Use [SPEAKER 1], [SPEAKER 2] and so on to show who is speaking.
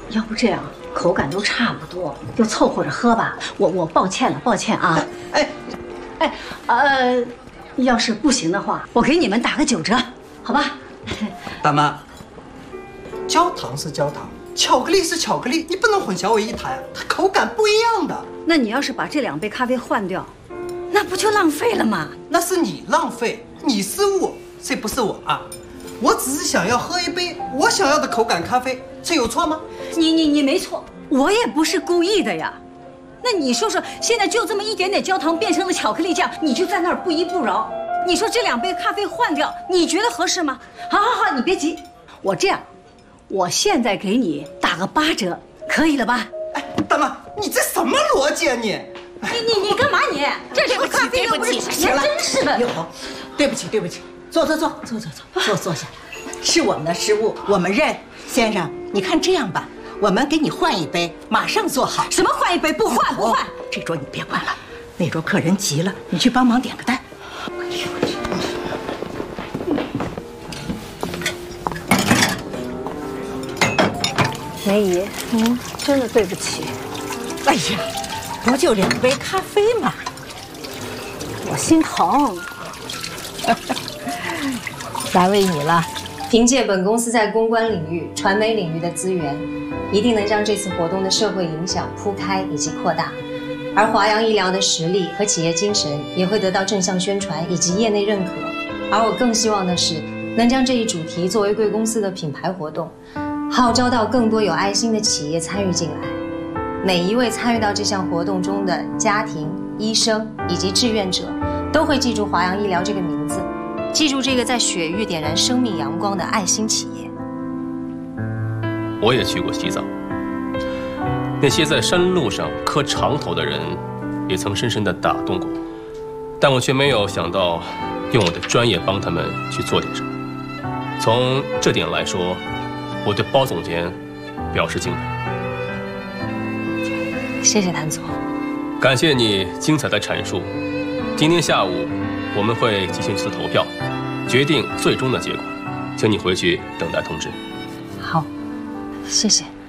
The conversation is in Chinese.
[SPEAKER 1] 要不这样，口感都差不多，就凑合着喝吧。我抱歉了，抱歉啊。要是不行的话，我给你们打个9折，好吧？
[SPEAKER 2] 大妈，焦糖是焦糖，巧克力是巧克力，你不能混淆为一谈，它口感不一样的。
[SPEAKER 1] 那你要是把这2杯咖啡换掉，那不就浪费了吗？
[SPEAKER 2] 那是你浪费，你失误，这不是我啊。我只是想要喝一杯我想要的口感咖啡，这有错吗？
[SPEAKER 1] 你没错，我也不是故意的呀。那你说说，现在就这么一点点焦糖变成了巧克力酱，你就在那儿不依不饶。你说这2杯咖啡换掉，你觉得合适吗？好，你别急，我这样，我现在给你打个8折，可以了吧？
[SPEAKER 2] 哎，大妈，你这什么逻辑啊你？
[SPEAKER 1] 你干嘛你？这2杯咖啡又不是钱，真是的。
[SPEAKER 3] 哟，对不起，坐下，是我们的失误，我们认。先生，你看这样吧，我们给你换一杯，马上做好。
[SPEAKER 1] 什么换一杯？不换。
[SPEAKER 3] 这桌你别管了，那桌客人急了，你去帮忙点个单。
[SPEAKER 1] 梅姨，真的对不起。
[SPEAKER 3] 哎呀，不就2杯咖啡吗？
[SPEAKER 1] 我心疼。
[SPEAKER 3] 难为你了。
[SPEAKER 4] 凭借本公司在公关领域、传媒领域的资源，一定能将这次活动的社会影响铺开以及扩大。而华阳医疗的实力和企业精神也会得到正向宣传以及业内认可。而我更希望的是，能将这一主题作为贵公司的品牌活动，号召到更多有爱心的企业参与进来。每一位参与到这项活动中的家庭、医生以及志愿者，都会记住华阳医疗这个名字。记住这个在雪域点燃生命阳光的爱心企业。
[SPEAKER 5] 我也去过西藏，那些在山路上磕长头的人，也曾深深地打动过我，但我却没有想到用我的专业帮他们去做点什么。从这点来说，我对包总监表示敬佩。
[SPEAKER 4] 谢谢谭总，
[SPEAKER 5] 感谢你精彩的阐述。今天下午我们会进行一次投票，决定最终的结果，请你回去等待通知。
[SPEAKER 4] 好，谢谢。